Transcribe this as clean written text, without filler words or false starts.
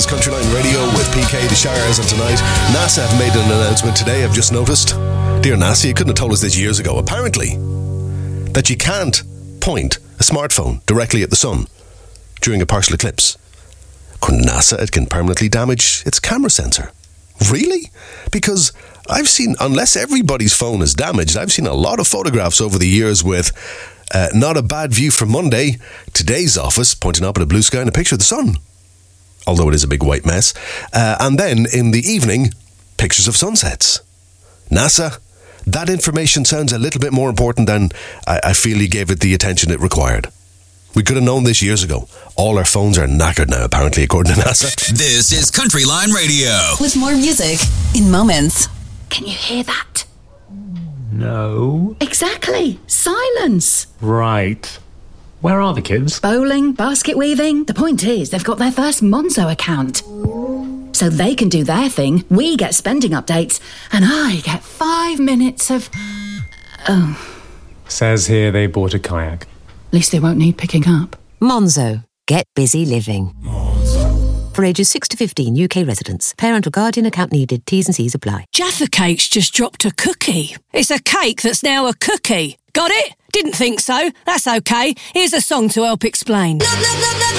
is Countryline Radio with PK the Shires, and tonight NASA have made an announcement today. I've just noticed. Dear NASA, you couldn't have told us this years ago, apparently, that you can't point a smartphone directly at the sun during a partial eclipse. According to NASA, it can permanently damage its camera sensor. Really? Because I've seen, unless everybody's phone is damaged, I've seen a lot of photographs over the years with not a bad view from Monday, today's office pointing up at a blue sky and a picture of the sun, although it is a big white mess. And then in the evening, pictures of sunsets. NASA, that information sounds a little bit more important than I feel you gave it the attention it required. We could have known this years ago. All our phones are knackered now, apparently, according to NASA. This is Countryline Radio. With more music in moments. Can you hear that? No. Exactly. Silence. Right. Where are the kids? Bowling, basket weaving. The point is, they've got their first Monzo account. So they can do their thing, we get spending updates, and I get 5 minutes of... Says here they bought a kayak. At least they won't need picking up. Monzo. Get busy living. For ages 6 to 15, UK residents. Parent or guardian account needed. T's and C's apply. Jaffa Cake's just dropped a cookie. It's a cake that's now a cookie. Got it? Didn't think so. That's okay. Here's a song to help explain. Love, love, love, love,